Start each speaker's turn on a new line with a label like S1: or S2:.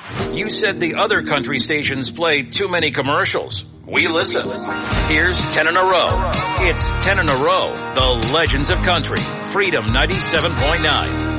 S1: You said the other country stations play too many commercials. We listen. Here's 10 in a row. It's 10 in a row. The Legends of Country. Freedom 97.9.